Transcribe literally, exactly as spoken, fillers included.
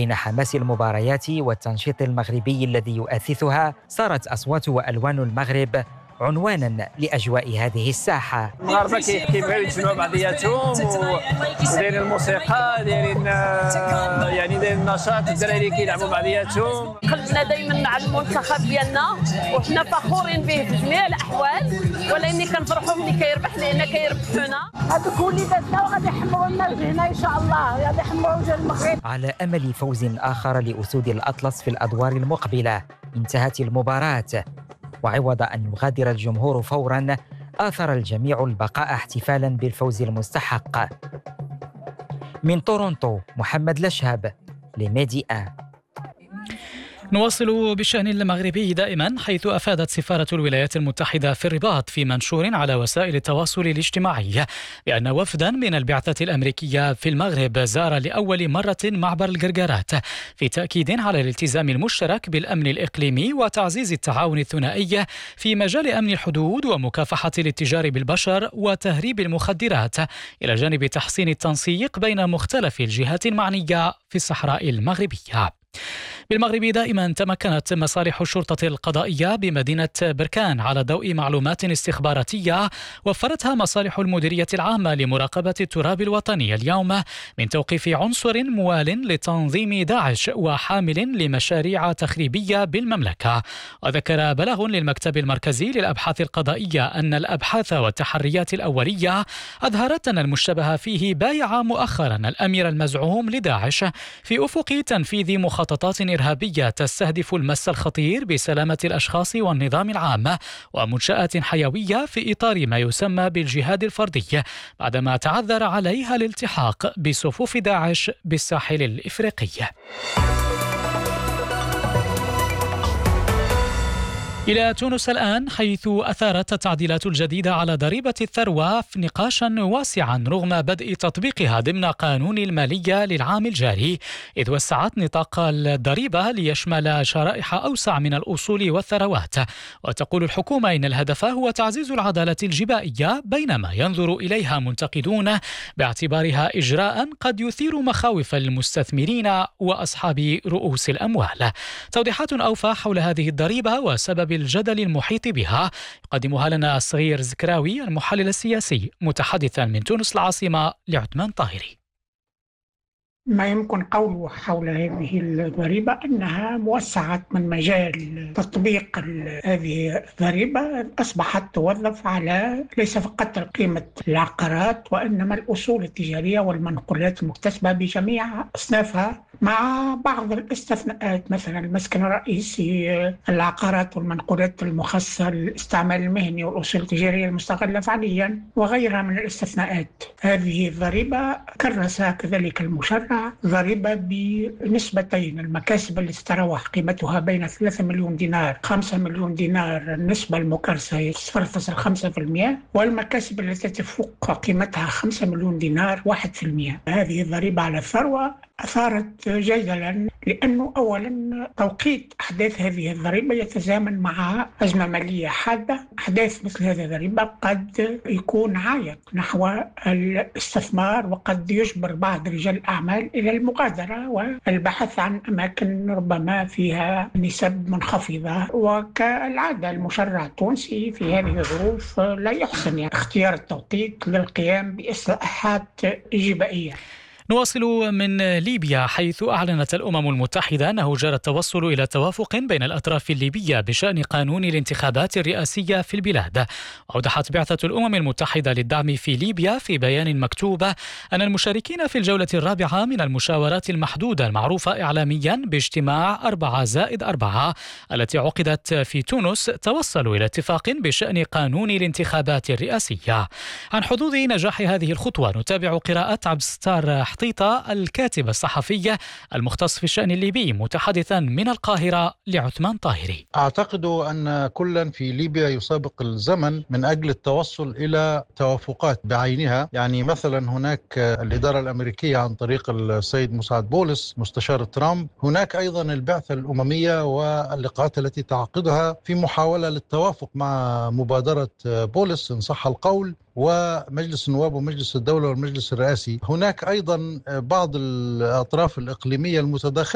بين حماس المباريات والتنشيط المغربي الذي يؤثثها، صارت أصوات وألوان المغرب عنوانا لأجواء هذه الساحة. المغاربة كيبغيو يجمعوا بعضياتهم ودايرين الموسيقى، دايرين يعني دايرين النشاط، الدراري كيلعبوا بعضياتهم. قلبنا دائما على المنتخب ديالنا وحنا فخورين به في جميع الأحوال، ولاني كنفرحوا ملي كيربح لأن كيربحونا. هذوك وليداتنا وغادي يحمروا لنا هنا إن شاء الله، غادي يحمروا وجه المغرب. على أمل فوز آخر لأسود الأطلس في الأدوار المقبلة، انتهت المباراة، وعوض أن يغادر الجمهور فوراً آثر الجميع البقاء احتفالاً بالفوز المستحق. من تورونتو، محمد لشهب لميديا. نواصل بالشأن المغربي دائما، حيث أفادت سفارة الولايات المتحدة في الرباط في منشور على وسائل التواصل الاجتماعي بأن وفدا من البعثة الأمريكية في المغرب زار لأول مرة معبر القرقرات، في تأكيد على الالتزام المشترك بالأمن الإقليمي وتعزيز التعاون الثنائي في مجال أمن الحدود ومكافحة الاتجار بالبشر وتهريب المخدرات، إلى جانب تحسين التنسيق بين مختلف الجهات المعنية في الصحراء المغربية. بالمغرب دائما تمكنت مصالح الشرطة القضائية بمدينة بركان على ضوء معلومات استخباراتية وفرتها مصالح المديرية العامة لمراقبة التراب الوطني اليوم من توقيف عنصر موال لتنظيم داعش وحامل لمشاريع تخريبية بالمملكة. وذكر بلاغ للمكتب المركزي للأبحاث القضائية أن الأبحاث والتحريات الأولية أظهرت أن المشتبه فيه بايع مؤخرا الأمير المزعوم لداعش في أفق تنفيذ مخططات إرهابية تستهدف المس الخطير بسلامة الأشخاص والنظام العام ومنشآت حيوية في إطار ما يسمى بالجهاد الفردي، بعدما تعذر عليها الالتحاق بصفوف داعش بالساحل الإفريقي. إلى تونس الآن، حيث أثارت التعديلات الجديدة على ضريبة الثروة نقاشا واسعا رغم بدء تطبيقها ضمن قانون المالية للعام الجاري، إذ وسعت نطاق الضريبة ليشمل شرائح أوسع من الأصول والثروات. وتقول الحكومة إن الهدف هو تعزيز العدالة الجبائية، بينما ينظر إليها منتقدون باعتبارها إجراء قد يثير مخاوف المستثمرين وأصحاب رؤوس الأموال. توضيحات أوفى حول هذه الضريبة وسبب الجدل المحيط بها يقدمها لنا الصغير زكراوي المحلل السياسي متحدثا من تونس العاصمة لعثمان طاهري. ما يمكن قوله حول هذه الضريبة أنها موسعة من مجال تطبيق هذه الضريبة، أصبحت توظف على ليس فقط قيمة العقارات وإنما الأصول التجارية والمنقولات المكتسبة بجميع أصنافها، مع بعض الاستثناءات، مثلا المسكن الرئيسي، العقارات والمنقولات المخصصة للاستعمال المهني والأصول التجارية المستغلة فعليا وغيرها من الاستثناءات. هذه الضريبة كرسها كذلك المشرع ضريبة بنسبتين: المكاسب التي تتراوح قيمتها بين ثلاثة مليون دينار خمسة مليون دينار النسبة المكرسة هي صفر فاصلة خمسة بالمئة، والمكاسب التي تفوق قيمتها خمسة مليون دينار واحد بالمئة. هذه الضريبة على الثروة أثارت جدلا، لأنه أولا توقيت أحداث هذه الضريبة يتزامن مع أزمة مالية حادة. أحداث مثل هذه الضريبة قد يكون عائق نحو الاستثمار، وقد يجبر بعض رجال الأعمال إلى المغادرة والبحث عن أماكن ربما فيها نسب منخفضة. وكالعادة المشرع التونسي في هذه الظروف لا يحسن يعني اختيار التوقيت للقيام بإصلاحات جبائية. نواصل من ليبيا، حيث أعلنت الأمم المتحدة أنه جرى التوصل إلى توافق بين الأطراف الليبية بشأن قانون الانتخابات الرئاسية في البلاد. أوضحت بعثة الأمم المتحدة للدعم في ليبيا في بيان مكتوب أن المشاركين في الجولة الرابعة من المشاورات المحدودة المعروفة إعلاميا باجتماع أربعة زائد أربعة التي عقدت في تونس توصلوا إلى اتفاق بشأن قانون الانتخابات الرئاسية. عن حظوظ نجاح هذه الخطوة نتابع قراءة عبد الستار حطيطة الكاتب الصحفي المختص في الشأن الليبي متحدثا من القاهرة لعثمان طاهري. أعتقد أن كلا في ليبيا يسابق الزمن من أجل التوصل إلى توافقات بعينها. يعني مثلا هناك الإدارة الأمريكية عن طريق السيد مساعد بولس مستشار ترامب، هناك أيضا البعثة الأممية واللقاءات التي تعقدها في محاولة للتوافق مع مبادرة بولس إن صح القول، ومجلس النواب ومجلس الدولة والمجلس الرئاسي. هناك أيضا بعض الأطراف الإقليمية المتداخلة